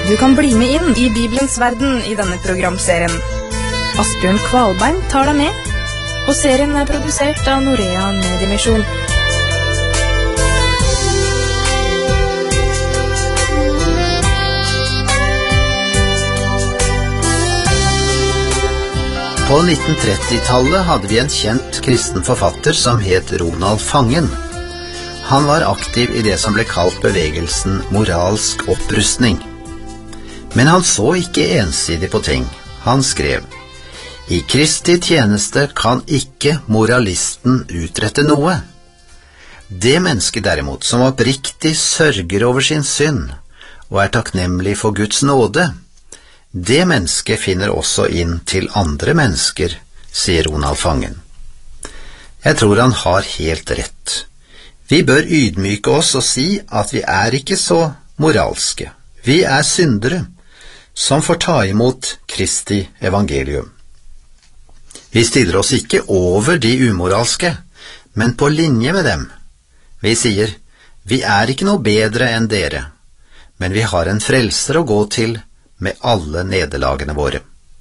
Du kan bli med inn i Bibelens verden i denne programserien. Asbjørn Kvalbein tar deg med, og serien er produsert av Norea Mediemisjon. På 1930-tallet hadde vi en kjent kristen forfatter som het Ronald Fangen. Han var aktiv i det som ble kalt bevegelsen moralsk opprustning. Men han så ikke ensidig på ting. Han skrev: «I Kristi tjeneste kan ikke moralisten utrette noe. Det menneske derimot som oppriktig sørger over sin synd og er takknemlig for Guds nåde, det mennesket finner også inn til andre mennesker», sier Ronald Fangen. Jeg tror han har helt rett. Vi bør ydmyke oss og si at vi er ikke så moralske. Vi er syndere som får ta imot Kristi evangelium. Vi stiller oss ikke over de umoralske, men på linje med dem. Vi sier, vi er ikke noe bedre enn dere, men vi har en frelser å gå til med alle nederlagene våre.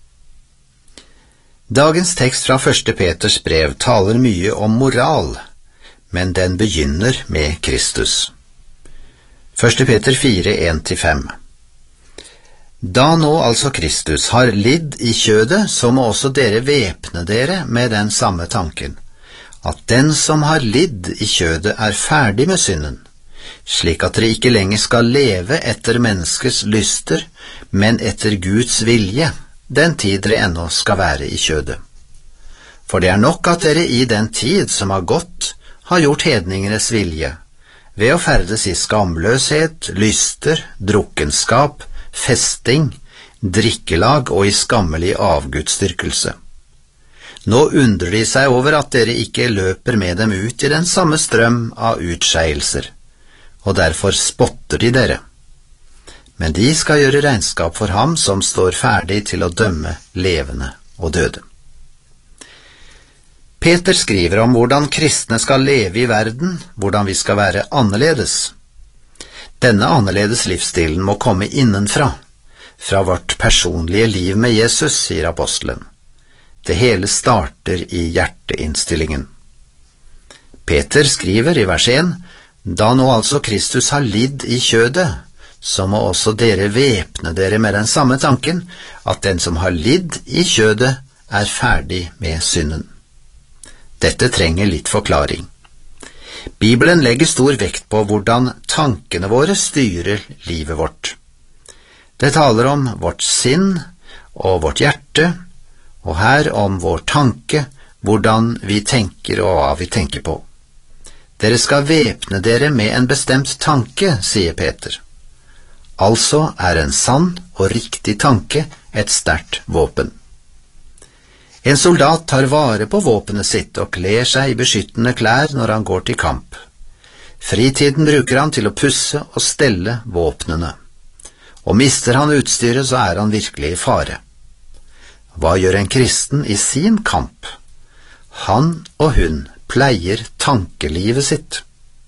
Dagens tekst fra 1. Peters brev taler mye om moral, men den begynner med Kristus. 1. Peter 4, 1-5. Da nå altså Kristus har lidd i kjødet, så må også dere væpne dere med den samme tanken, at den som har lidd i kjødet er ferdig med synden, slik at dere ikke lenger skal leve etter menneskers lyster, men etter Guds vilje, den tid dere ennå skal være i kjødet. For det er nok at dere i den tid som har gått, har gjort hedningenes vilje, ved å ferdes i skamløshet, lyster, drukkenskap, festing, drikkelag og i skammelig avgudsdyrkelse. Nå undrer de seg over at dere ikke løper med dem ut i den samme strøm av utskeielser, og derfor spotter de dere. Men de skal gjøre regnskap for ham som står ferdig til å dømme levende og døde. Peter skriver om hvordan kristne skal leve i verden, hvordan vi skal være annerledes. Denne annerledes livsstilen må komme innenfra, fra vårt personlige liv med Jesus, sier apostelen. Det hele starter i hjerteinnstillingen. Peter skriver i vers 1, da nå altså Kristus har lidd i kjødet, så må også dere væpne dere med den samme tanken, at den som har lidd i kjødet er ferdig med synden. Dette trenger litt forklaring. Bibelen legger stor vekt på hvordan tankene våre styrer livet vårt. Det taler om vårt sinn og vårt hjerte, og her om vår tanke, hvordan vi tenker og hva vi tenker på. Dere skal væpne dere med en bestemt tanke, sier Peter. Altså er en sann og riktig tanke et sterkt våpen. En soldat tar vare på våpenet sitt og kler seg i beskyttende klær når han går til kamp. Fritiden bruker han til å pusse og stelle våpnene. Og mister han utstyret, så er han virkelig i fare. Hva gjør en kristen i sin kamp? Han og hun pleier tankelivet sitt.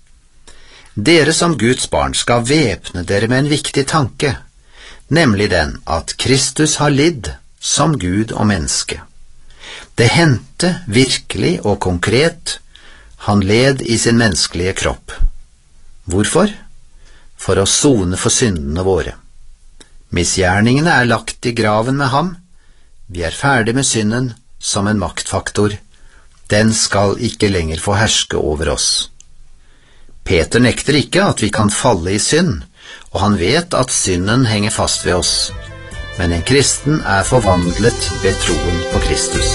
Dere som Guds barn skal væpne dere med en viktig tanke, nemlig den at Kristus har lidd som Gud og menneske. Det hendte virkelig og konkret, han led i sin menneskelige kropp. Hvorfor? For å sone for syndene våre. Misgjerningene er lagt i graven med ham. Vi er ferdig med synden som en maktfaktor. Den skal ikke lenger få herske over oss. Peter nekter ikke at vi kan falle i synd, og han vet at synden henger fast ved oss. Men en kristen er forvandlet ved troen på Kristus.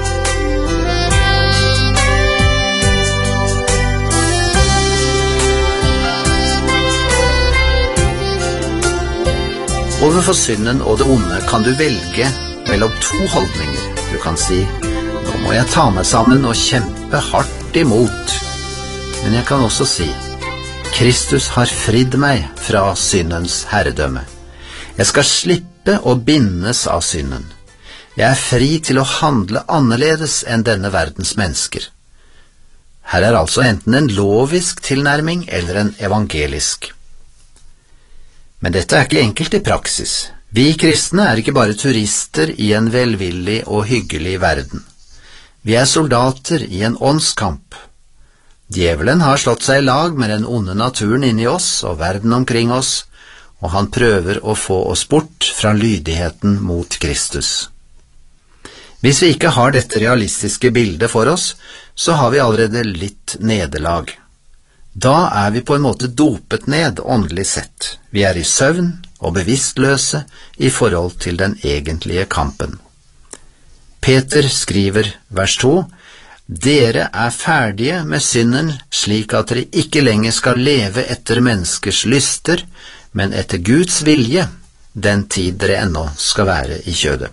Overfor synden og det onde kan du velge mellom to holdninger. Du kan si, nå må jeg ta meg sammen og kjempe hardt imot. Men jeg kan også si, Kristus har fridd meg fra syndens herredømme. Jeg skal slippe å bindes av synden. Jeg er fri til å handle annerledes enn denne verdens mennesker. Her er altså enten en lovisk tilnærming eller en evangelisk. Men dette er ikke enkelt i praksis. Vi kristne er ikke bare turister i en velvillig og hyggelig verden. Vi er soldater i en åndskamp. Djevelen har slått seg i lag med den onde naturen inni oss og verden omkring oss, og han prøver å få oss bort fra lydigheten mot Kristus. Hvis vi ikke har dette realistiske bildet for oss, så har vi allerede litt nederlag. Da er vi på en måte dopet ned åndelig sett. Vi er i søvn og bevisstløse i forhold til den egentlige kampen. Peter skriver, vers 2, «Dere er ferdige med synden slik at dere ikke lenger skal leve etter menneskers lyster, men etter Guds vilje, den tid dere ennå skal være i kjødet.»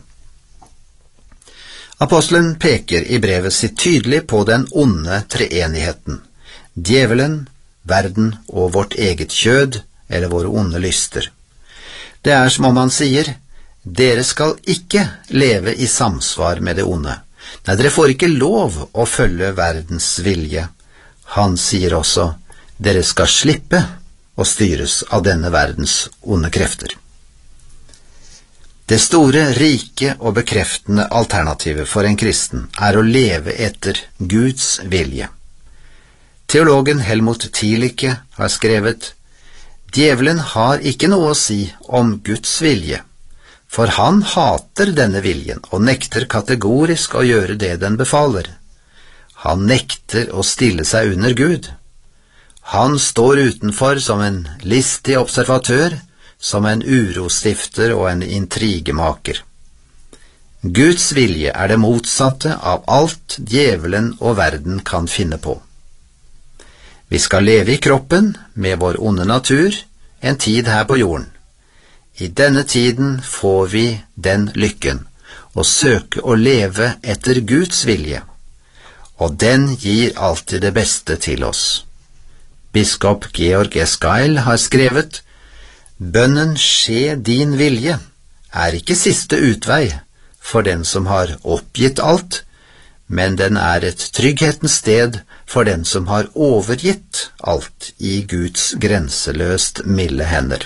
Apostelen peker i brevet sitt tydelig på den onde treenigheten, djevelen, verden og vårt eget kjød, eller våre onde lyster. Det er som om han sier, dere skal ikke leve i samsvar med det onde. Nei, dere får ikke lov å følge verdens vilje. Han sier også, dere skal slippe å styres av denne verdens onde krefter. Det store, rike og bekreftende alternativet for en kristen er å leve etter Guds vilje. Teologen Helmut Thielicke har skrevet, «Djevelen har ikke noe å si om Guds vilje, for han hater denne viljen og nekter kategorisk å gjøre det den befaler. Han nekter å stille seg under Gud. Han står utenfor som en listig observatør, som en urostifter og en intrigemaker. Guds vilje er det motsatte av alt djevelen og verden kan finne på. Vi skal leve i kroppen med vår onde natur en tid her på jorden. I denne tiden får vi den lykken å søke å leve etter Guds vilje, og den gir alltid det beste til oss. Biskop Georg Esgail har skrevet, «Bønnen skje din vilje er ikke siste utvei for den som har oppgitt alt, men den er et trygghetens sted for den som har overgitt alt i Guds grenseløst milde hender.»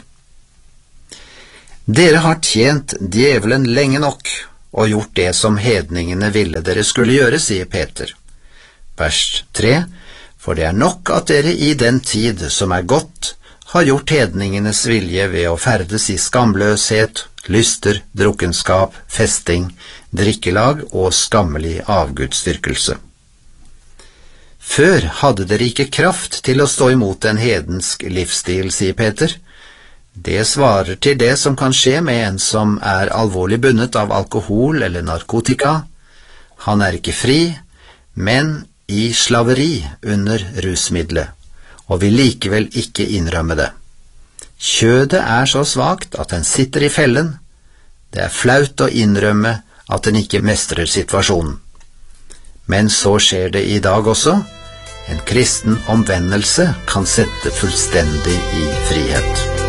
Dere har tjent djevelen lenge nok og gjort det som hedningene ville dere skulle gjøre, sier Peter. Vers 3, for det er nok at dere i den tid som er gått, har gjort hedningenes vilje ved å ferdes i skamløshet, lyster, drukkenskap, festing, drikkelag og skammelig avgudsdyrkelse. Før hadde dere ikke kraft til å stå imot en hedensk livsstil, sier Peter. Det svarer til det som kan skje med en som er alvorlig bundet av alkohol eller narkotika. Han er ikke fri, men i slaveri under rusmiddelet, og vil likevel ikke innrømme det. Kjødet er så svagt at den sitter i fellen. Det er flaut å innrømme at den ikke mestrer situasjonen. Men så skjer det i dag også. En kristen omvendelse kan sette fullstendig i frihet.